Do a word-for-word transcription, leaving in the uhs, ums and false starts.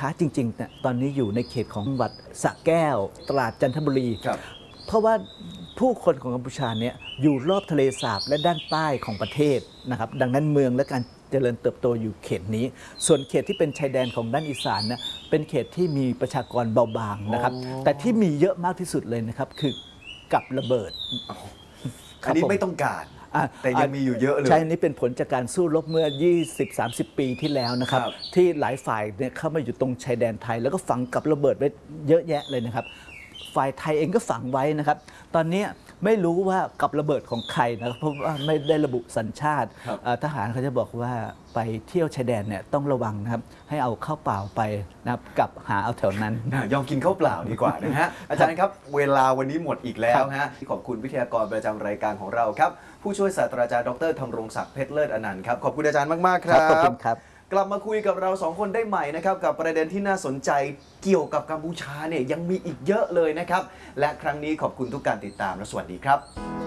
ค้าจริงๆเนี่ยตอนนี้อยู่ในเขตของจังหวัดสระแก้วตลาดจันทบุรีเพราะว่าผู้คนของกัมพูชาเนี่ยอยู่รอบทะเลสาบและด้านใต้ของประเทศนะครับดังนั้นเมืองและการเจริญเติบโตอยู่เขตนี้ส่วนเขตที่เป็นชายแดนของด้านอีสานนะเป็นเขตที่มีประชากรเบาบางนะครับแต่ที่มีเยอะมากที่สุดเลยนะครับคือกับระเบิดอันนี้ไม่ต้องการแต่ยังมีอยู่เยอะเลยใช่นี่เป็นผลจากการสู้รบเมื่อ ยี่สิบสามสิบ ปีที่แล้วนะครับที่หลายฝ่ายเนี่ยเข้ามาอยู่ตรงชายแดนไทยแล้วก็ฝังกับระเบิดไว้เยอะแยะเลยนะครับฝ่ายไทยเองก็ฝังไว้นะครับตอนนี้ไม่รู้ว่ากับระเบิดของใครนะครับเพราะว่าไม่ได้ระบุสัญชาติทหารเขาจะบอกว่าไปเที่ยวชายแดนเนี่ยต้องระวังนะครับให้เอาข้าวเปล่าไปนะครับกับหาเอาแถวนั้นยอมกินข้าวเปล่าดีกว่านะฮะอาจารย์ครับเวลาวันนี้หมดอีกแล้วฮะขอบคุณวิทยากรประจำรายการของเราครับผู้ช่วยศาสตราจารย์ดรธำรงศักดิ์เพชรเลิศอนันต์ครับขอบคุณอาจารย์มากๆครับขอบคุณครับกลับมาคุยกับเราสองคนได้ใหม่นะครับกับประเด็นที่น่าสนใจเกี่ยวกับกัมพูชาเนี่ยยังมีอีกเยอะเลยนะครับและครั้งนี้ขอบคุณทุกการติดตามและสวัสดีครับ